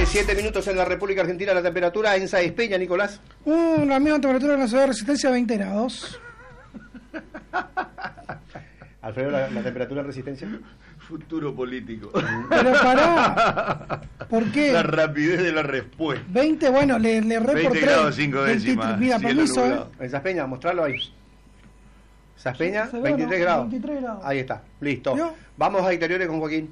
7 minutos en la República Argentina, la temperatura en Sáenz Peña, Nicolás. La misma temperatura en la ciudad de Resistencia, 20 grados. Alfredo, ¿la temperatura en Resistencia? Futuro político. Pero pará, ¿por qué? La rapidez de la respuesta. 20, bueno, le reporté. 20 grados 5 décimas. Mira, cielo permiso, nublado. En Sáenz Peña, mostralo ahí. Sáenz Peña, Se ve, 23 ¿no? grados. 23 grados. Ahí está, listo. ¿Yo? Vamos a interiores con Joaquín.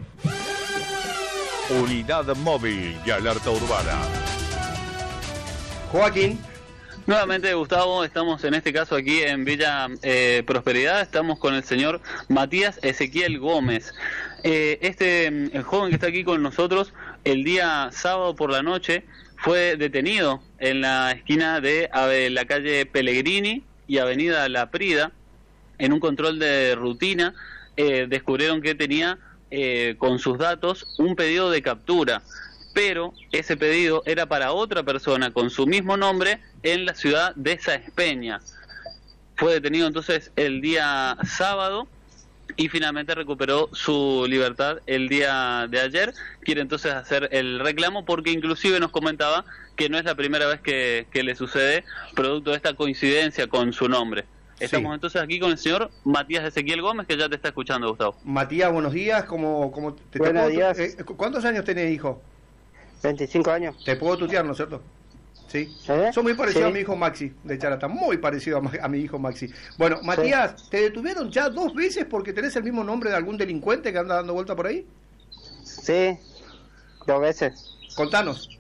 Unidad móvil y alerta urbana. Joaquín. Nuevamente, Gustavo, estamos en este caso aquí en Villa Prosperidad, estamos con el señor Matías Ezequiel Gómez. El joven que está aquí con nosotros, el día sábado por la noche, fue detenido en la esquina de la calle Pellegrini y avenida La Prida. En un control de rutina, descubrieron que tenía con sus datos un pedido de captura, pero ese pedido era para otra persona con su mismo nombre en la ciudad de Sáenz Peña. Fue detenido entonces el día sábado y finalmente recuperó su libertad el día de ayer. Quiere entonces hacer el reclamo porque inclusive nos comentaba que no es la primera vez que le sucede producto de esta coincidencia con su nombre. Estamos entonces aquí con el señor Matías Ezequiel Gómez, que ya te está escuchando, Gustavo. Matías, buenos días. Buenos días. ¿Cuántos años tenés, hijo? 25 años. Te puedo tutear, ¿no es cierto? Sí. ¿Eh? Son muy parecidos Sí. a mi hijo Maxi, de Charata, muy parecido a mi hijo Maxi. Bueno, Matías, ¿te detuvieron ya 2 veces porque tenés el mismo nombre de algún delincuente que anda dando vuelta por ahí? Sí, 2 veces. Contanos.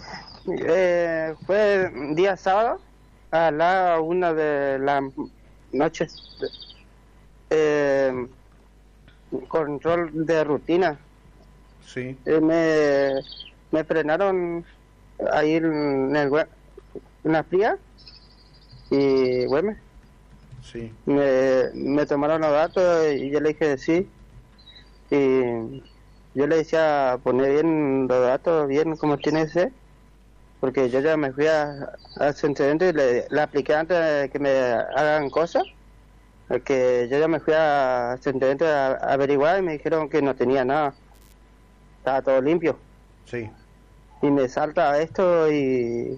Fue un día sábado a la 1 de la noche. Control de rutina. Sí. Me frenaron ahí en la fría y Güemes. Sí. Me tomaron los datos y yo le dije sí. Y yo le decía poner bien los datos, bien como tiene que ser, porque yo ya me fui a antecedente y le apliqué antes de que me hagan cosas, que yo ya me fui a antecedente a averiguar y me dijeron que no tenía nada, estaba todo limpio. Sí. Y me salta esto y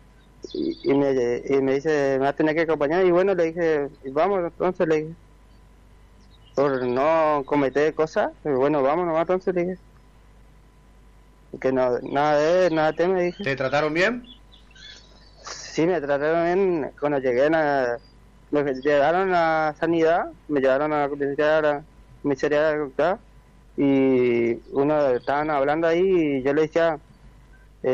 me dice, me va a tener que acompañar. Y bueno, le dije, vamos, entonces le dije, por no cometer cosas, pero bueno, vamos nomás, entonces le dije. Que no, nada me dije. ¿Te trataron bien? Sí, me trataron bien. Cuando llegué, me llevaron a sanidad, me llevaron a la comisaría de y uno estaban hablando ahí y yo le decía,